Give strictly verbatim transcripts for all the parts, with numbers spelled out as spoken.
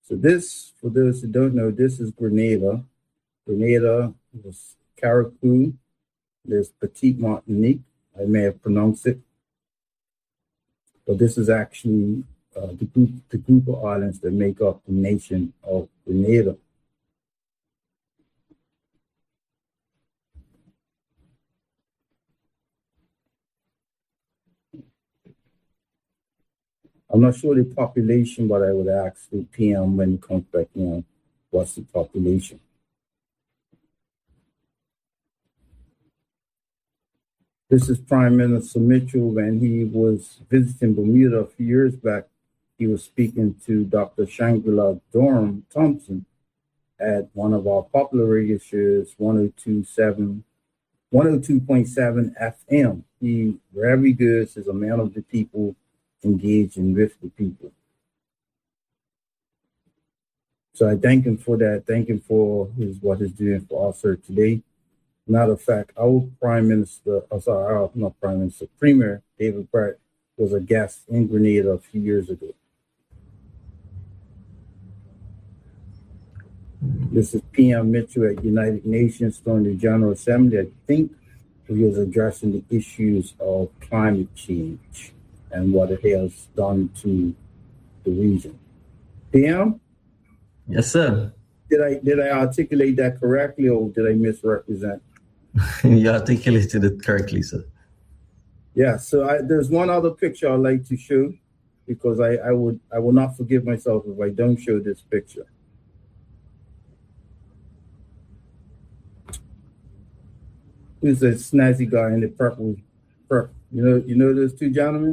So this, for those who don't know, this is Grenada. Grenada was Carriacou. There's Petite Martinique. I may have pronounced it. But this is actually uh, the group, the group of islands that make up the nation of Grenada. I'm not sure the population, but I would ask the P M when it comes back in, what's the population? This is Prime Minister Mitchell when he was visiting Bermuda a few years back. He was speaking to Doctor Shangri-La Durham Thompson at one of our popular radio shows, one oh two point seven F M. He, wherever he goes, is a man of the people, engaging with the people. So I thank him for that. Thank him for his what he's doing for us here today. Matter of fact, our Prime Minister, oh, sorry, our, not Prime Minister, Premier David Bart was a guest in Grenada a few years ago. This is P M Mitchell at United Nations during the General Assembly. I think he was addressing the issues of climate change and what it has done to the region. P M? Yes, sir. Did I did I articulate that correctly, or did I misrepresent? You articulated it correctly, sir. Yeah, so I, there's one other picture I'd like to show, because I, I would I will not forgive myself if I don't show this picture. Who's the snazzy guy in the purple? purple? You know, you know those two gentlemen?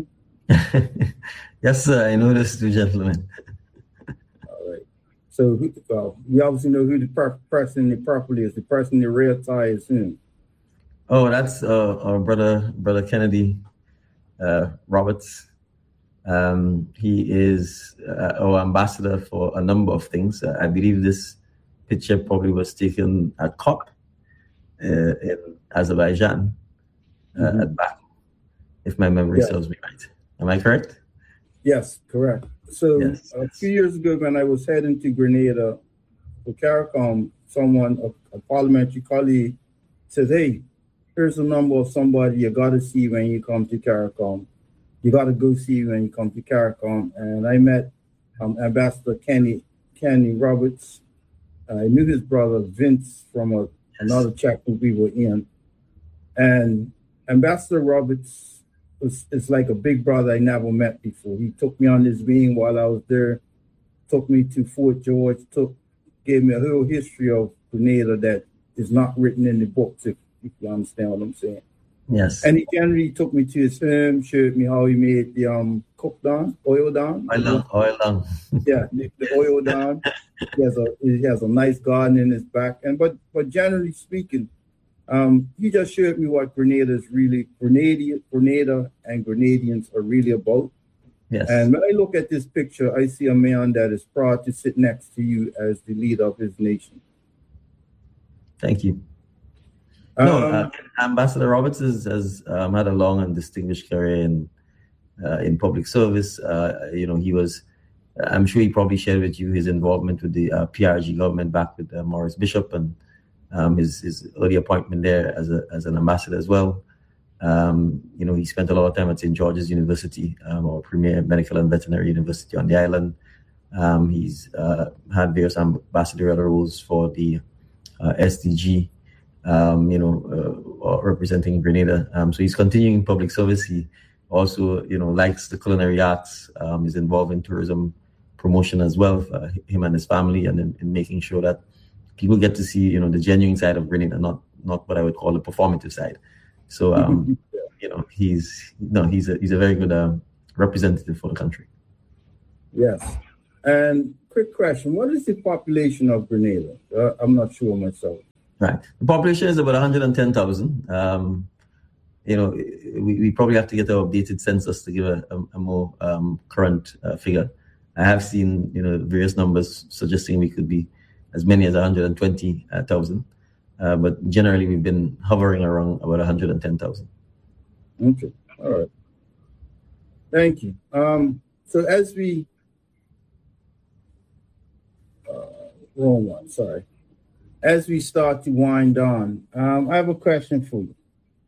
Yes, sir. I know those two gentlemen. All right. So uh, we obviously know who the per- person in the purple is. The person in the red tie is whom? Oh, that's uh, our brother, brother Kennedy uh, Roberts. Um, he is uh, our ambassador for a number of things. Uh, I believe this picture probably was taken at COP uh, in Azerbaijan uh, mm-hmm. at Baku, if my memory yeah. serves me right. Am I correct? Yes, correct. So yes, a yes. few years ago, when I was heading to Grenada for CARICOM, someone, a, a parliamentary colleague, said, "Hey, here's a number of somebody you got to see when you come to CARICOM. You got to go see when you come to CARICOM." And I met um, Ambassador Kenny Kenny Roberts. I knew his brother Vince from a, yes. another chat group we were in. And Ambassador Roberts was is like a big brother I never met before. He took me on his wing while I was there, took me to Fort George, took gave me a whole history of Grenada that is not written in the books, if, if you understand what I'm saying. Yes. And he generally took me to his home, showed me how he made the um cook down, oil down. Oil down, oil down. Yeah, the, the oil down. He has a he has a nice garden in his back. And but but generally speaking, um, he just showed me what Grenada is really Grenada, Grenada and Grenadians are really about. Yes. And when I look at this picture, I see a man that is proud to sit next to you as the leader of his nation. Thank you. No, Um, uh, Ambassador Roberts has, has um, had a long and distinguished career in uh, in public service. Uh, you know, he was, I'm sure he probably shared with you his involvement with the uh, P R G government back with uh, Maurice Bishop and um, his his early appointment there as a as an ambassador as well. Um, you know, he spent a lot of time at Saint George's University, um, or premier medical and veterinary university on the island. Um, he's uh, had various ambassadorial roles for the uh, S D G. Um, you know, uh, representing Grenada. Um, so he's continuing public service. He also, you know, likes the culinary arts. Um, is involved in tourism promotion as well, uh, him and his family, and in, in making sure that people get to see, you know, the genuine side of Grenada, not not what I would call the performative side. So, um, you know, he's no, he's a he's a very good um, representative for the country. Yes. And quick question: what is the population of Grenada? Uh, I'm not sure myself. Right. The population is about one hundred ten thousand. Um, you know, we, we probably have to get an updated census to give a, a, a more um, current uh, figure. I have seen, you know, various numbers suggesting we could be as many as one hundred twenty thousand. Uh, but generally, we've been hovering around about one hundred ten thousand. Okay. All right. Thank you. Um, so as we wrong one, sorry. As we start to wind down, um, I have a question for you.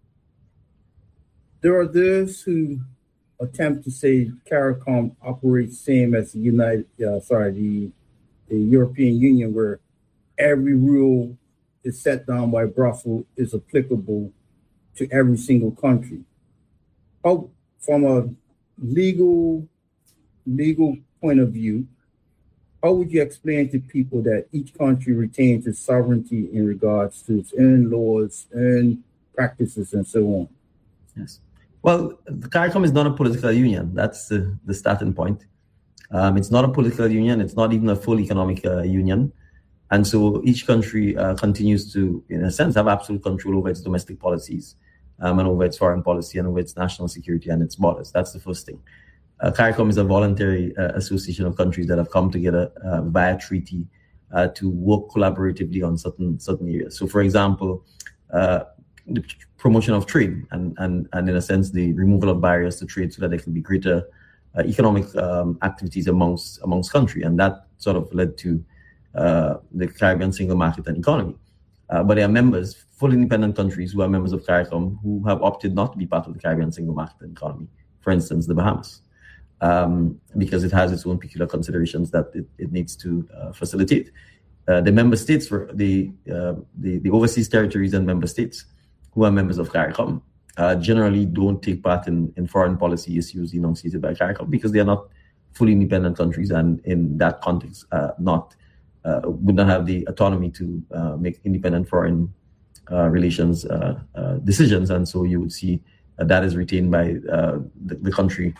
There are those who attempt to say CARICOM operates same as the United, uh, sorry, the, the European Union, where every rule is set down by Brussels is applicable to every single country. How, from a legal legal point of view, how would you explain to people that each country retains its sovereignty in regards to its own laws and practices and so on? Yes. Well, the CARICOM is not a political union. That's the, the starting point. Um, it's not a political union. It's not even a full economic uh, union. And so each country uh, continues to, in a sense, have absolute control over its domestic policies um, and over its foreign policy and over its national security and its borders. That's the first thing. Uh, CARICOM is a voluntary uh, association of countries that have come together uh, via treaty uh, to work collaboratively on certain certain areas. So, for example, uh, the promotion of trade and, and, and in a sense, the removal of barriers to trade so that there can be greater uh, economic um, activities amongst amongst countries. And that sort of led to uh, the Caribbean single market and economy. Uh, but there are members, full independent countries who are members of CARICOM who have opted not to be part of the Caribbean single market and economy. For instance, the Bahamas, um, because it has its own peculiar considerations that it, it needs to uh, facilitate. Uh, the member states, for the, uh, the the overseas territories and member states who are members of CARICOM uh, generally don't take part in, in foreign policy issues enunciated by CARICOM because they are not fully independent countries, and in that context, uh, not uh, would not have the autonomy to uh, make independent foreign uh, relations uh, uh, decisions, and so you would see uh, that is retained by uh, the, the country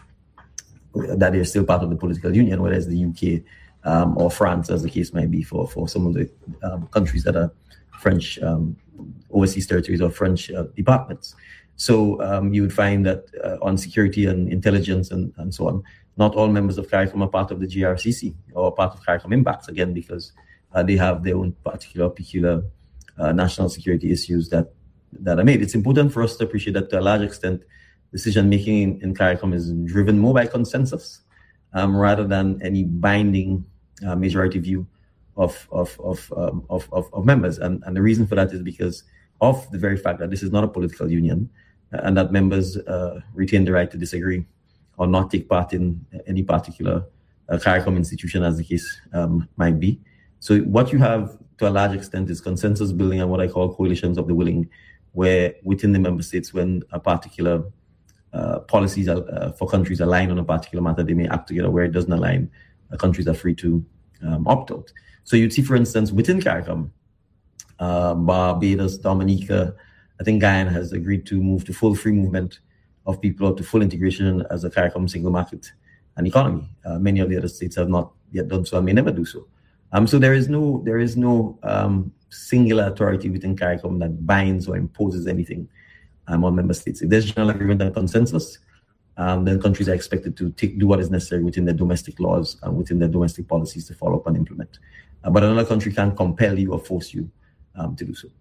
that is still part of the political union, whether it's the U K um, or France, as the case might be for for some of the um, countries that are French um, overseas territories or French uh, departments. So um, you would find that uh, on security and intelligence and, and so on, not all members of CARICOM are part of the G R C C or part of CARICOM Impacts, again, because uh, they have their own particular, peculiar uh, national security issues that, that are made. It's important for us to appreciate that to a large extent, decision-making in, in CARICOM is driven more by consensus um, rather than any binding uh, majority view of of of, um, of of of members, and and the reason for that is because of the very fact that this is not a political union, uh, and that members uh, retain the right to disagree or not take part in any particular uh, CARICOM institution, as the case um, might be. So what you have to a large extent is consensus building and what I call coalitions of the willing, where within the member states, when a particular uh, policies are, uh, for countries align on a particular matter, they may act together. Where it doesn't align, uh, countries are free to um, opt out. So you'd see, for instance, within CARICOM, uh, Barbados, Dominica, I think Guyana has agreed to move to full free movement of people or to full integration as a CARICOM single market and economy. Uh, many of the other states have not yet done so and may never do so. Um, so there is no there is no um, singular authority within CARICOM that binds or imposes anything um, on member states. If there's general agreement and consensus, Um, then countries are expected to take, do what is necessary within their domestic laws and within their domestic policies to follow up and implement. Uh, but another country can't compel you or force you um, to do so.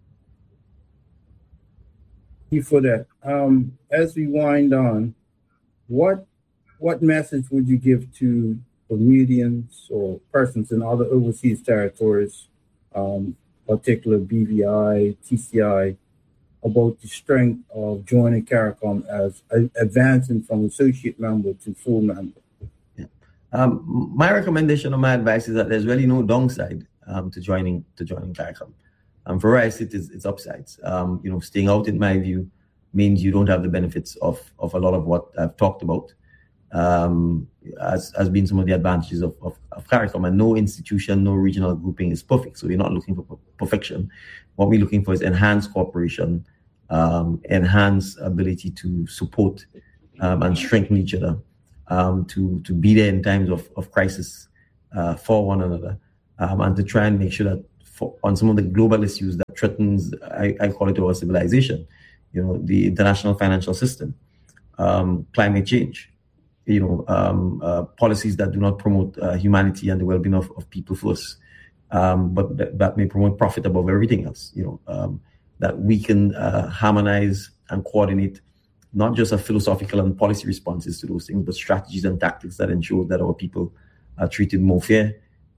Thank you for that. Um, as we wind on, what what message would you give to Bermudians or persons in other overseas territories, um, particular B V I, T C I, about the strength of joining CARICOM as a, advancing from associate member to full member? Yeah. Um, my recommendation or my advice is that there's really no downside um, to joining to joining CARICOM. Um, for us, it is it's upsides. Um, you know, staying out, in my view, means you don't have the benefits of of a lot of what I've talked about, um, as has been some of the advantages of, of, of CARICOM. And no institution, no regional grouping is perfect. So we're not looking for perfection. What we're looking for is enhanced cooperation, um, enhanced ability to support um, and strengthen each other, um, to to be there in times of, of crisis uh, for one another, um, and to try and make sure that for, on some of the global issues that threatens, I, I call it our civilization, you know, the international financial system, um, climate change, you know, um, uh, policies that do not promote uh, humanity and the well-being of, of people first. Um, but th- that may promote profit above everything else, you know, um, that we can uh, harmonize and coordinate not just a philosophical and policy responses to those things, but strategies and tactics that ensure that our people are treated more fair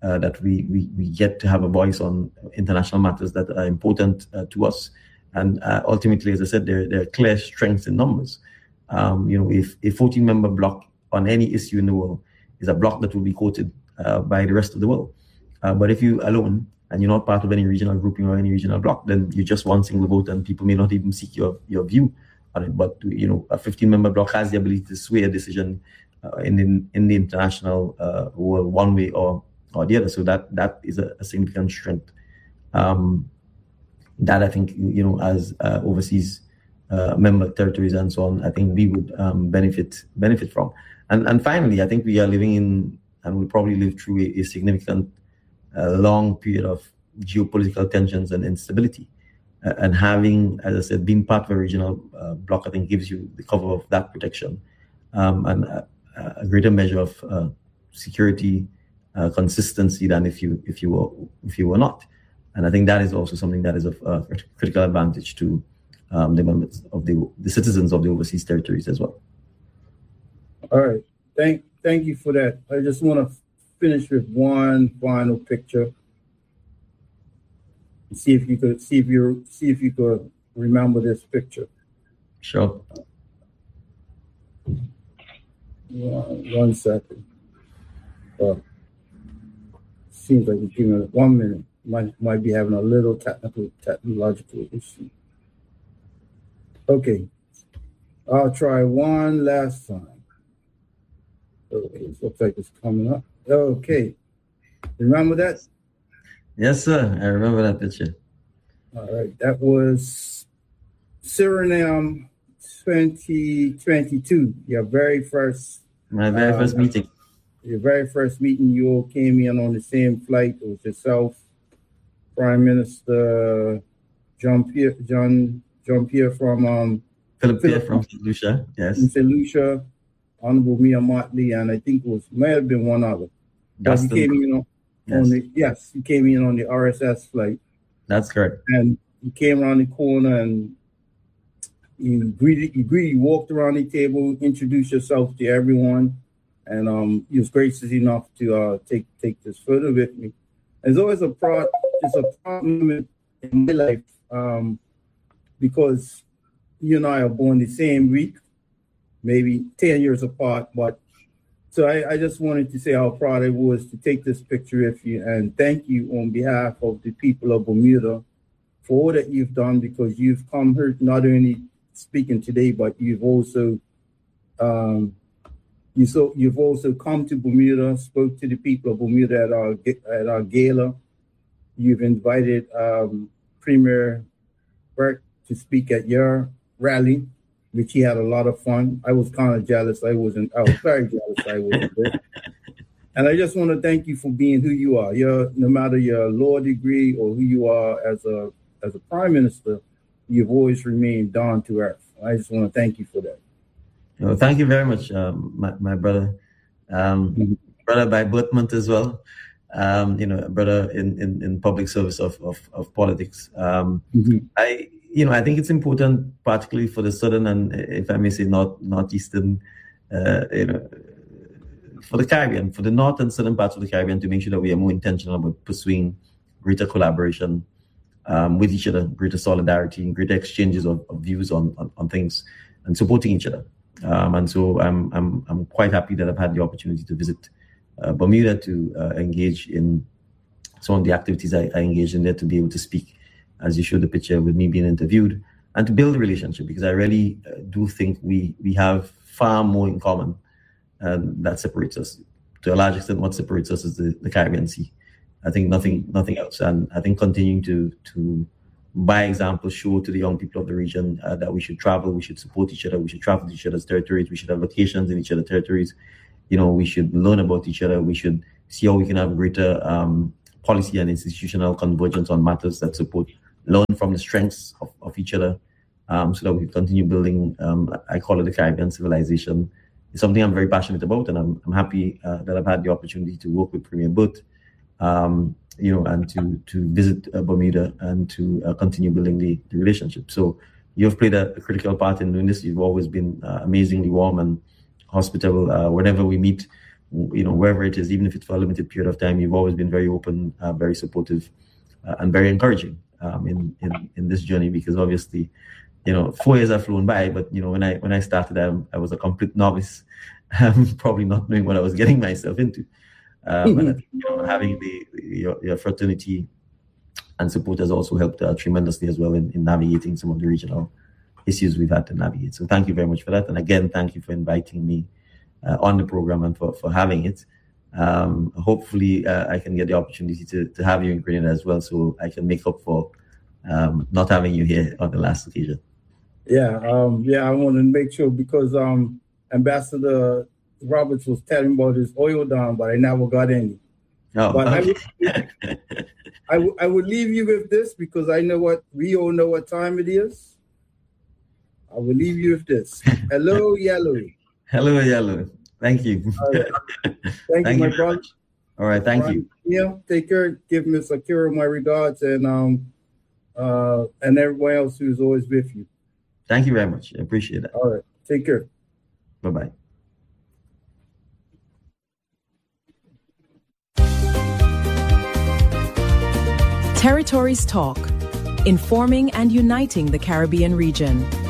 uh, that we, we we get to have a voice on international matters that are important uh, to us. And uh, ultimately, as I said, there, there are clear strengths in numbers. Um, you know, if a fourteen-member bloc on any issue in the world is a bloc that will be quoted uh, by the rest of the world. Uh, but if you alone and you're not part of any regional grouping or any regional bloc, then you're just one single vote, and people may not even seek your, your view on it. But you know, a fifteen-member bloc has the ability to sway a decision uh, in the in the international uh, world one way or or the other. So that that is a, a significant strength. Um, that I think you know, as uh, overseas uh, member territories and so on, I think we would um, benefit benefit from. And and finally, I think we are living in, and will probably live through a, a significant uh, long period of geopolitical tensions and instability. Uh, and having, as I said, being part of a regional uh, bloc, I think gives you the cover of that protection um, and a, a greater measure of uh, security, uh, consistency than if you if you were if you were not. And I think that is also something that is of uh, critical advantage to um, the members of the the citizens of the overseas territories as well. All right, thank thank you for that. I just want to finish with one final picture. See if you could see if you see if you could remember this picture. Sure. One, one second. Uh, seems like it's giving it one minute. Might might be having a little technical technological issue. Okay, I'll try one last time. Okay, it looks like it's coming up. Okay, remember that? Yes, sir. I remember that picture. All right. That was Suriname twenty twenty-two, your very first. My very uh, first meeting. Your very first meeting, you all came in on the same flight. It was yourself, Prime Minister John Pierre, John, John Pierre from... Um, Philip Pierre from Saint Lucia, yes. From Saint Lucia, Honorable Mia Motley, and I think it was, might have been one other. Dustin. You came in on, Yes. On the, yes, you came in on the R S S flight. That's correct. And you came around the corner and you greeted, you greeted, you walked around the table, introduced yourself to everyone, and um, you was gracious enough to uh, take take this photo with me. It's always a proud, it's a proud moment in my life um, because you and I are born the same week, maybe ten years apart, but. So I, I just wanted to say how proud I was to take this picture with you and thank you on behalf of the people of Bermuda for all that you've done, because you've come here not only speaking today, but you've also um, you so you've also come to Bermuda, spoke to the people of Bermuda at our at our gala. You've invited um, Premier Burke to speak at your rally, which he had a lot of fun. I was kind of jealous. I wasn't. I was very jealous. I wasn't there. And I just want to thank you for being who you are. You're, no matter your law degree or who you are as a as a prime minister, you've always remained down to earth. I just want to thank you for that. Well, thank you very much, um, my my brother, um, mm-hmm. brother by birth as well. Um, you know, brother in, in, in public service of of, of politics. Um, mm-hmm. I. You know, I think it's important, particularly for the southern and, if I may say, north northeastern, uh, you know, for the Caribbean, for the north and southern parts of the Caribbean, to make sure that we are more intentional about pursuing greater collaboration um, with each other, greater solidarity, and greater exchanges of, of views on, on on things, and supporting each other. Um, and so I'm I'm I'm quite happy that I've had the opportunity to visit uh, Bermuda to uh, engage in some of the activities I, I engaged in there, to be able to speak, as you showed the picture, with me being interviewed, and to build a relationship, because I really uh, do think we we have far more in common um, that separates us. To a large extent, what separates us is the, the Caribbean Sea. I think nothing nothing else. And I think continuing to, to by example, show to the young people of the region uh, that we should travel, we should support each other, we should travel to each other's territories, we should have vacations in each other's territories. You know, we should learn about each other, we should see how we can have greater um, policy and institutional convergence on matters that support, learn from the strengths of, of each other, um, so that we can continue building, um, I call it the Caribbean civilization. It's something I'm very passionate about, and I'm, I'm happy uh, that I've had the opportunity to work with Premier Booth, um, you know, and to to visit uh, Bermuda and to uh, continue building the, the relationship. So you've played a, a critical part in doing this. You've always been uh, amazingly warm and hospitable uh, whenever we meet. you know, wherever it is, even if it's for a limited period of time, you've always been very open, uh, very supportive, uh, and very encouraging um, in, in in this journey. Because obviously, you know, four years have flown by, but you know, when I when I started, I, I was a complete novice, um, probably not knowing what I was getting myself into. Um, and I think, you know, having the your, your fraternity and support has also helped uh, tremendously as well in, in navigating some of the regional issues we've had to navigate. So thank you very much for that. And again, thank you for inviting me uh, on the program and for, for having it. Um, hopefully uh, I can get the opportunity to, to have you in Grenada as well, so I can make up for um, not having you here on the last occasion. Yeah, um, yeah, I want to make sure, because um, Ambassador Roberts was telling about his oil down, but I never got any. Oh, but okay. I, would, I, w- I would leave you with this, because I know what, we all know what time it is. I will leave you with this. Hello, Yellow. Hello, Yellow. Thank you. All right. Thank, Thank you, my you brother. All right, thank All right. you. Yeah, take care. Give Miss Akira my regards, and um, uh, and everyone else who's always with you. Thank you very much. I appreciate that. All right. Take care. Bye-bye. Territories Talk, informing and uniting the Caribbean region.